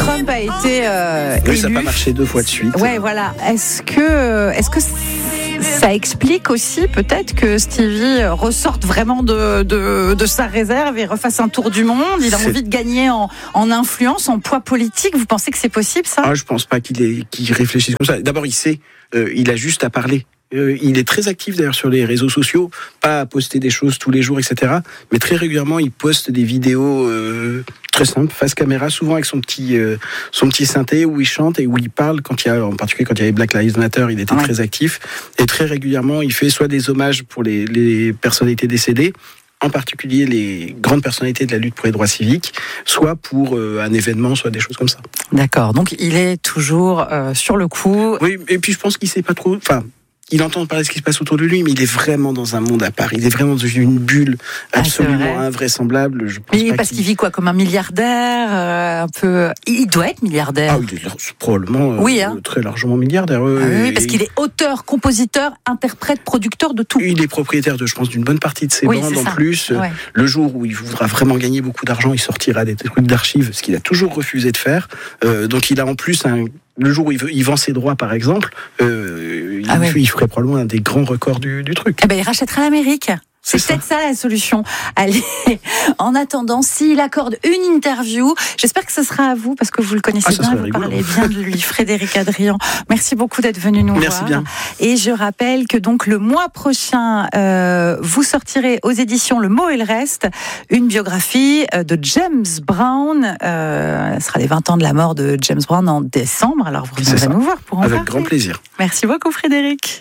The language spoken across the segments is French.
Trump a été élu. Ça n'a pas marché 2 fois de suite. Ouais, voilà. Est-ce que ça explique aussi peut-être que Stevie ressorte vraiment de sa réserve et refasse un tour du monde? Il a envie de gagner en influence, en poids politique. Vous pensez que c'est possible, ça? Je pense pas qu'il réfléchisse comme ça. D'abord, il sait, il a juste à parler. Il est très actif d'ailleurs sur les réseaux sociaux, pas à poster des choses tous les jours, etc. Mais très régulièrement, il poste des vidéos très simples, face caméra, souvent avec son petit synthé où il chante et où il parle. En particulier quand il y avait Black Lives Matter, il était très actif. Et très régulièrement, il fait soit des hommages pour les personnalités décédées, en particulier les grandes personnalités de la lutte pour les droits civiques, soit pour un événement, soit des choses comme ça. D'accord, donc il est toujours sur le coup. Oui, et puis je pense qu'il sait pas trop... Il entend parler de ce qui se passe autour de lui, mais il est vraiment dans un monde à part. Il est vraiment dans une bulle absolument invraisemblable. Parce qu'il vit quoi, comme un milliardaire, un peu. Il doit être milliardaire. Il est probablement très largement milliardaire. Oui, parce qu'il est auteur, compositeur, interprète, producteur de tout. Il est propriétaire je pense, d'une bonne partie de ses bandes en plus. Ouais. Le jour où il voudra vraiment gagner beaucoup d'argent, il sortira des trucs d'archives, ce qu'il a toujours refusé de faire. Donc il a en plus le jour où il vend ses droits, par exemple, il ferait probablement un des grands records du truc. Il rachètera l'Amérique. C'est peut-être ça la solution. Allez, en attendant, s'il accorde une interview, j'espère que ce sera à vous, parce que vous le connaissez bien, vous parlez bien de lui, Frédéric Adrian. Merci beaucoup d'être venu nous voir. Merci bien. Et je rappelle que donc le mois prochain, vous sortirez aux éditions Le Mot et le Reste une biographie de James Brown. Ce sera les 20 ans de la mort de James Brown en décembre. Alors vous viendrez nous voir pour en parler. Avec grand plaisir. Merci beaucoup, Frédéric.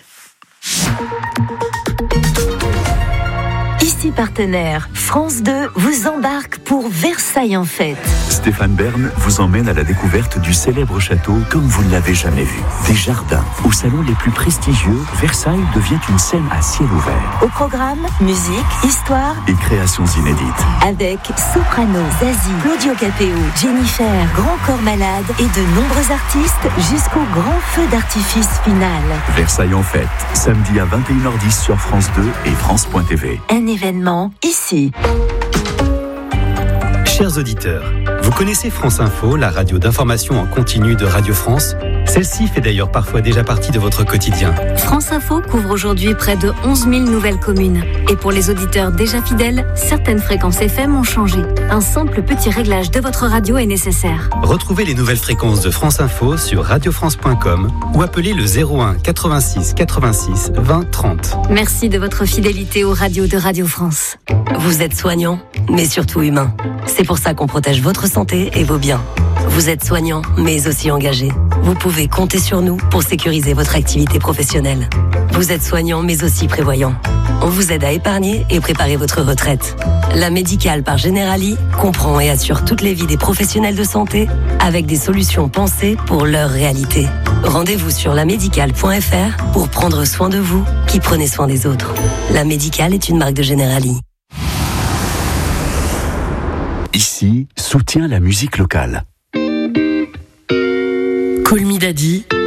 Ici partenaire, France 2 vous embarque pour Versailles en fête. Stéphane Bern vous emmène à la découverte du célèbre château comme vous ne l'avez jamais vu. Des jardins, aux salons les plus prestigieux, Versailles devient une scène à ciel ouvert. Au programme, musique, histoire et créations inédites. Avec Soprano, Zazie, Claudio Capéo, Jennifer, Grand Corps Malade et de nombreux artistes jusqu'au grand feu d'artifice final. Versailles en fête, samedi à 21h10 sur France 2 et France.tv. Un événement ici. Chers auditeurs, vous connaissez France Info, la radio d'information en continu de Radio France? Celle-ci fait d'ailleurs parfois déjà partie de votre quotidien. France Info couvre aujourd'hui près de 11 000 nouvelles communes. Et pour les auditeurs déjà fidèles, certaines fréquences FM ont changé. Un simple petit réglage de votre radio est nécessaire. Retrouvez les nouvelles fréquences de France Info sur radiofrance.com ou appelez le 01 86 86 20 30. Merci de votre fidélité aux radios de Radio France. Vous êtes soignant, mais surtout humain. C'est pour ça qu'on protège votre santé et vos biens. Vous êtes soignant, mais aussi engagé. Vous pouvez compter sur nous pour sécuriser votre activité professionnelle. Vous êtes soignant, mais aussi prévoyant. On vous aide à épargner et préparer votre retraite. La Médicale par Generali comprend et assure toutes les vies des professionnels de santé avec des solutions pensées pour leur réalité. Rendez-vous sur lamédicale.fr pour prendre soin de vous qui prenez soin des autres. La Médicale est une marque de Generali. Ici, soutient la musique locale. Call Me Daddy,